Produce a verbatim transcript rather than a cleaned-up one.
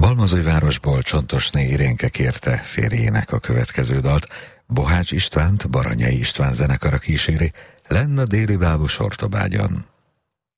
Balmazújvárosból Csontosné Irénke kérte férjének a következő dalt. Bohács Istvánt Baranyai István zenekara kíséri, lenn a déli bábos Ortobágyon.